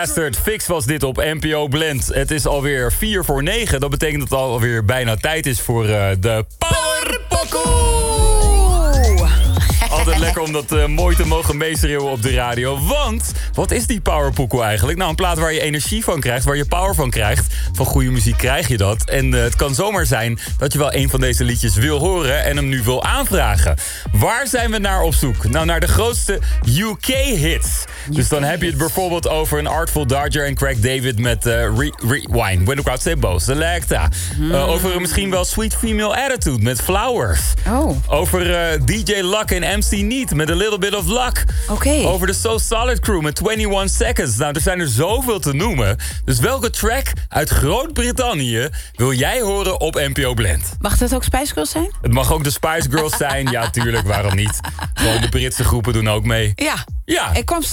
Bastard Fix was dit op NPO Blend. Het is alweer 8:45. Dat betekent dat het alweer bijna tijd is voor de Power Pokoe. Altijd lekker om dat mooi te mogen meeschreeuwen op de radio. Want, wat is die Power Pokoe eigenlijk? Nou, een plaat waar je energie van krijgt, waar je power van krijgt. Van goede muziek krijg je dat. En het kan zomaar zijn dat je wel een van deze liedjes wil horen en hem nu wil aanvragen. Waar zijn we naar op zoek? Nou, naar de grootste UK-hits. Dus dan heb je het bijvoorbeeld over een Artful Dodger en Craig David met Rewind. When the Crowd Say Bo, Selecta. Over misschien wel Sweet Female Attitude met Flowers. Oh. Over DJ Luck en MC Neat met A Little Bit of Luck. Oké. Over de So Solid Crew met 21 Seconds. Nou, er zijn er zoveel te noemen. Dus welke track uit Groot-Brittannië wil jij horen op NPO Blend? Mag dat ook Spice Girls zijn? Het mag ook de Spice Girls zijn. Ja, tuurlijk, waarom niet? Gewoon de Britse groepen doen ook mee. Ja. Ja. Ik kwam